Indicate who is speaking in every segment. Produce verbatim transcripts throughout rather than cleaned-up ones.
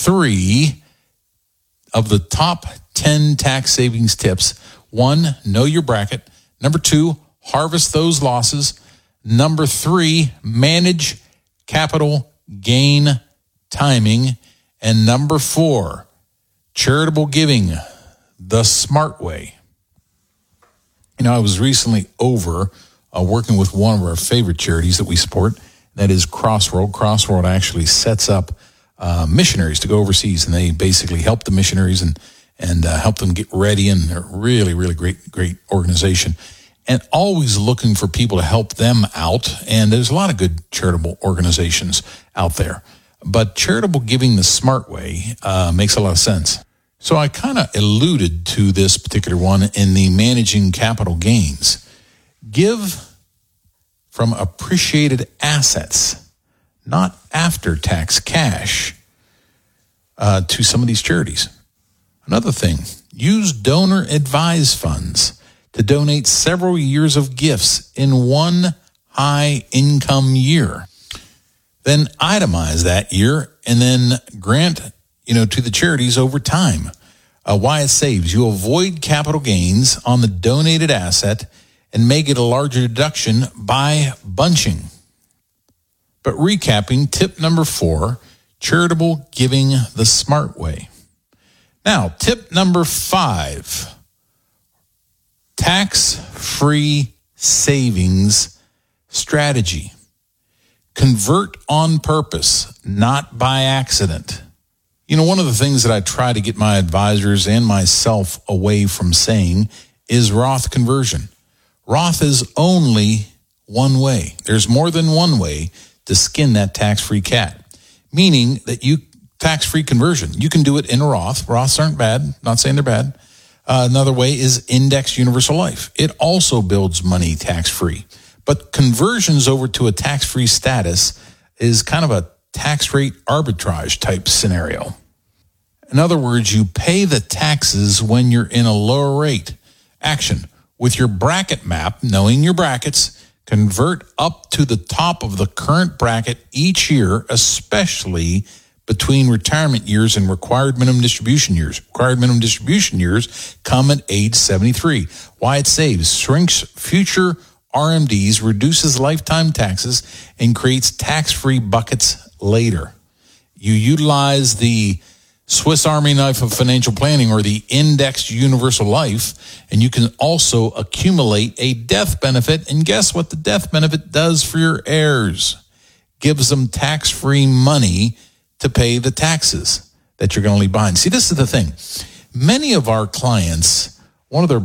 Speaker 1: three of the top ten tax savings tips. One, know your bracket. Number two, harvest those losses. Number three, manage capital gain timing. And number four, charitable giving the smart way. You know, I was recently over uh, working with one of our favorite charities that we support. That is Crossroad. Crossroad actually sets up uh, missionaries to go overseas, and they basically help the missionaries and and uh, help them get ready. And they're really, really great, great organization. And always looking for people to help them out. And there's a lot of good charitable organizations out there. But charitable giving the smart way uh, makes a lot of sense. So I kind of alluded to this particular one in the managing capital gains. Give from appreciated assets, not after-tax cash, uh, to some of these charities. Another thing, use donor-advised funds to donate several years of gifts in one high-income year. Then itemize that year and then grant, you know, to the charities over time. Uh, why it saves. You avoid capital gains on the donated asset and make it a larger deduction by bunching. But recapping, tip number four, charitable giving the smart way. Now, tip number five, tax-free savings strategy. Convert on purpose, not by accident. You know, one of the things that I try to get my advisors and myself away from saying is Roth conversion. Roth is only one way. There's more than one way to skin that tax-free cat, meaning that you tax-free conversion. You can do it in a Roth. Roths aren't bad. Not saying they're bad. Uh, another way is Index Universal Life. It also builds money tax-free. But conversions over to a tax-free status is kind of a tax rate arbitrage type scenario. In other words, you pay the taxes when you're in a lower rate. Action. With your bracket map, knowing your brackets, convert up to the top of the current bracket each year, especially between retirement years and required minimum distribution years. Required minimum distribution years come at age seventy-three. Why it saves, shrinks future R M Ds, reduces lifetime taxes, and creates tax-free buckets later. You utilize the Swiss Army knife of financial planning, or the Indexed Universal Life, and you can also accumulate a death benefit. And guess what the death benefit does for your heirs? Gives them tax-free money to pay the taxes that you're going to leave behind. See, this is the thing. Many of our clients, one of their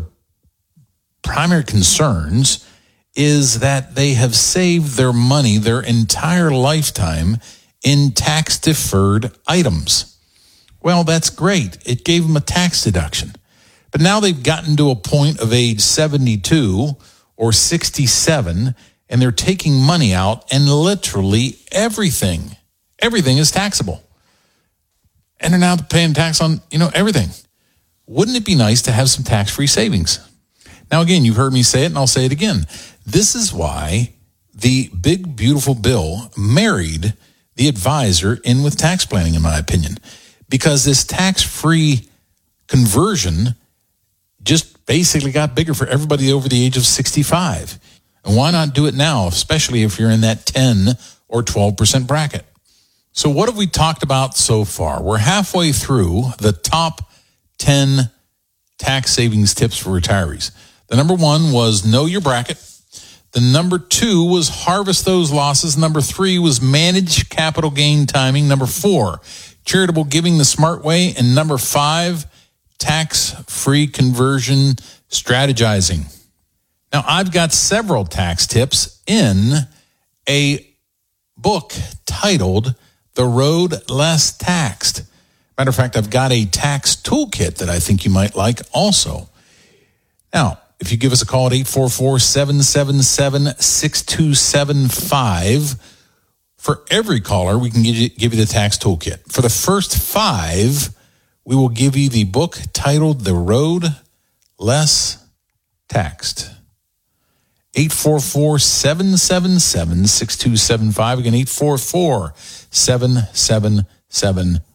Speaker 1: primary concerns is that they have saved their money their entire lifetime in tax-deferred items. Well, that's great. It gave them a tax deduction. But now they've gotten to a point of age seventy-two or sixty-seven, and they're taking money out, and literally everything, everything is taxable. And they're now paying tax on, you know, everything. Wouldn't it be nice to have some tax-free savings? Now, again, you've heard me say it, and I'll say it again. This is why the big, beautiful bill married the advisor in with tax planning, in my opinion. Because this tax-free conversion just basically got bigger for everybody over the age of sixty-five. And why not do it now, especially if you're in that ten or twelve percent bracket? So what have we talked about so far? We're halfway through the top ten tax savings tips for retirees. The number one was know your bracket. The number two was harvest those losses. Number three was manage capital gain timing. Number four, charitable giving the smart way. And number five, tax-free conversion strategizing. Now, I've got several tax tips in a book titled The Road Less Taxed. Matter of fact, I've got a tax toolkit that I think you might like also. Now, if you give us a call at eight four four, seven seven seven, six two seven five, for every caller, we can give you, give you the tax toolkit. For the first five, we will give you the book titled The Road Less Taxed. eight four four, seven seven seven, six two seven five. Again, eight four four, seven seven seven,